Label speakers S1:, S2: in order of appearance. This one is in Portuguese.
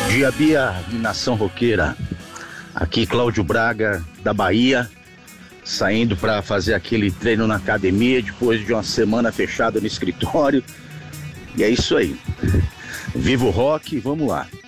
S1: Dia Bia e Nação Roqueira. Aqui Cláudio Braga, da Bahia, saindo para fazer aquele treino na academia depois de uma semana fechada no escritório. E é isso aí. Viva o rock, vamos lá.